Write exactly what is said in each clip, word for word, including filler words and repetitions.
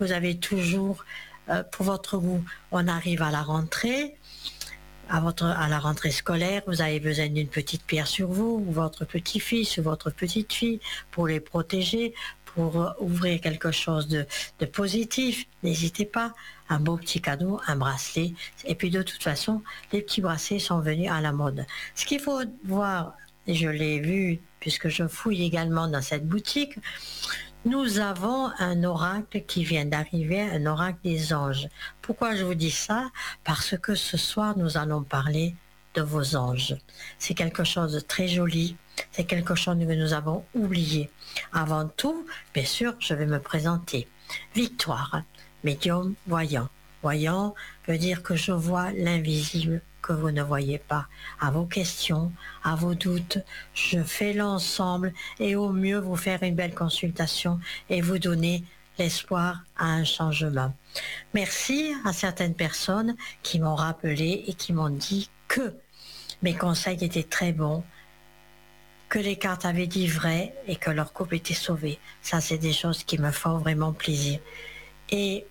vous avez toujours, euh, pour votre goût, on arrive à la rentrée, à, votre, à la rentrée scolaire, vous avez besoin d'une petite pierre sur vous, ou votre petit-fils, ou votre petite-fille, pour les protéger, pour ouvrir quelque chose de, de positif. N'hésitez pas, un beau petit cadeau, un bracelet. Et puis de toute façon, les petits bracelets sont venus à la mode. Ce qu'il faut voir, et je l'ai vu puisque je fouille également dans cette boutique, nous avons un oracle qui vient d'arriver, un oracle des anges. Pourquoi je vous dis ça? Parce que ce soir, nous allons parler de vos anges. C'est quelque chose de très joli, c'est quelque chose que nous avons oublié. Avant tout, bien sûr, je vais me présenter. Victoire, médium voyant. Voyant veut dire que je vois l'invisible que vous ne voyez pas. À vos questions, à vos doutes, je fais l'ensemble et au mieux vous faire une belle consultation et vous donner l'espoir à un changement. Merci à certaines personnes qui m'ont rappelé et qui m'ont dit que mes conseils étaient très bons, que les cartes avaient dit vrai et que leur couple était sauvé. Ça, c'est des choses qui me font vraiment plaisir. Et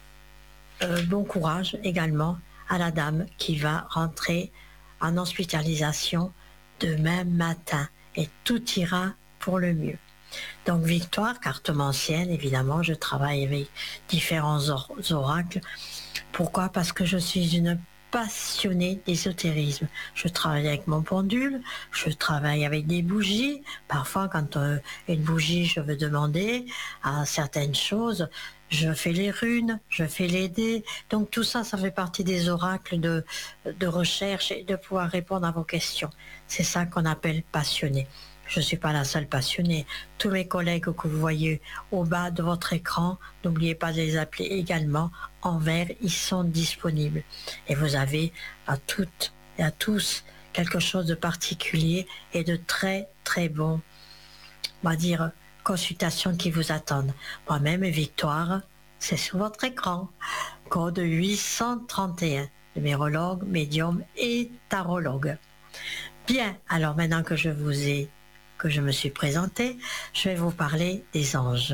euh, bon courage également à la dame qui va rentrer en hospitalisation demain matin. Et tout ira pour le mieux. Donc Victoire, cartomancienne, évidemment, je travaille avec différents or oracles. Pourquoi? Parce que je suis une passionnée d'ésotérisme. Je travaille avec mon pendule, je travaille avec des bougies. Parfois, quand euh, une bougie, je veux demander à certaines choses, je fais les runes, je fais les dés. Donc tout ça, ça fait partie des oracles de, de recherche et de pouvoir répondre à vos questions. C'est ça qu'on appelle passionné. Je ne suis pas la seule passionnée. Tous mes collègues que vous voyez au bas de votre écran, n'oubliez pas de les appeler également en vert, ils sont disponibles. Et vous avez à toutes et à tous quelque chose de particulier et de très très bon, on va dire, consultations qui vous attendent. Moi-même, Victoire, c'est sur votre écran. Code huit cent trente et un, numérologue, médium et tarologue. Bien, alors maintenant que je vous ai que je me suis présentée, je vais vous parler des anges.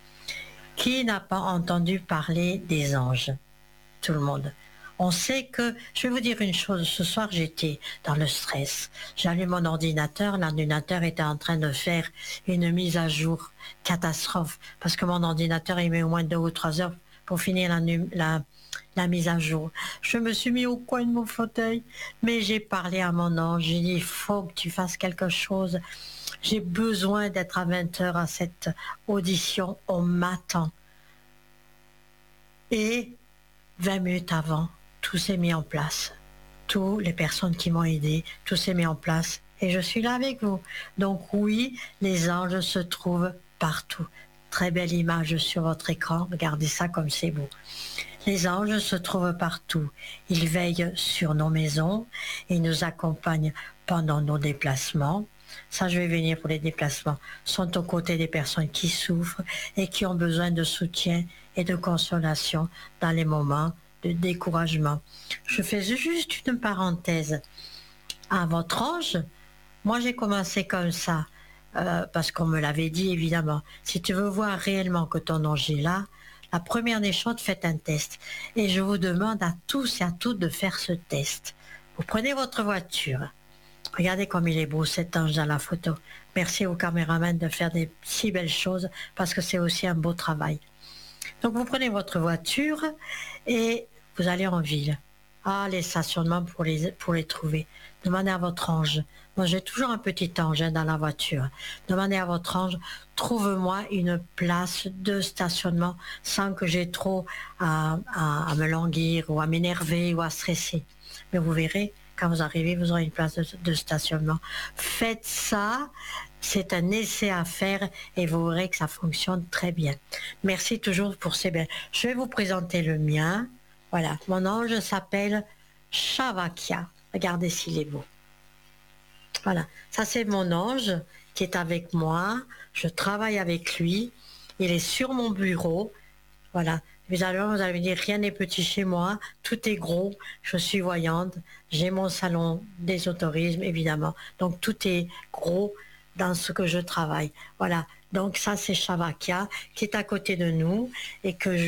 Qui n'a pas entendu parler des anges? Tout le monde. On sait que, je vais vous dire une chose, ce soir j'étais dans le stress. J'allume mon ordinateur, l'ordinateur était en train de faire une mise à jour, catastrophe, parce que mon ordinateur il met au moins deux ou trois heures pour finir la, la, la mise à jour. Je me suis mis au coin de mon fauteuil, mais j'ai parlé à mon ange, j'ai dit il faut que tu fasses quelque chose. J'ai besoin d'être à vingt heures à cette audition, on m'attend. Et vingt minutes avant, tout s'est mis en place. Toutes les personnes qui m'ont aidé, tout s'est mis en place. Et je suis là avec vous. Donc oui, les anges se trouvent partout. Très belle image sur votre écran. Regardez ça comme c'est beau. Les anges se trouvent partout. Ils veillent sur nos maisons. Ils nous accompagnent pendant nos déplacements. Ça, je vais venir pour les déplacements, sont aux côtés des personnes qui souffrent et qui ont besoin de soutien et de consolation dans les moments de découragement. Je fais juste une parenthèse. À votre ange, moi j'ai commencé comme ça, euh, parce qu'on me l'avait dit évidemment. Si tu veux voir réellement que ton ange est là, la première des choses, faites un test. Et je vous demande à tous et à toutes de faire ce test. Vous prenez votre voiture. Regardez comme il est beau cet ange dans la photo. Merci au caméraman de faire des si belles choses parce que c'est aussi un beau travail. Donc vous prenez votre voiture et vous allez en ville. Ah, les stationnements pour les, pour les trouver. Demandez à votre ange. Moi j'ai toujours un petit ange hein, dans la voiture. Demandez à votre ange, trouve-moi une place de stationnement sans que j'ai trop à, à, à me languir ou à m'énerver ou à stresser. Mais vous verrez, quand vous arrivez, vous aurez une place de, de stationnement. Faites ça, c'est un essai à faire et vous verrez que ça fonctionne très bien. Merci toujours pour ces belles. Je vais vous présenter le mien. Voilà, mon ange s'appelle Shavakia. Regardez s'il est beau. Voilà, ça c'est mon ange qui est avec moi. Je travaille avec lui. Il est sur mon bureau. Voilà. Vous allez, vous allez me dire, rien n'est petit chez moi, tout est gros, je suis voyante, j'ai mon salon d'ésotérisme, évidemment. Donc tout est gros dans ce que je travaille. Voilà. Donc ça, c'est Shavakia qui est à côté de nous et que je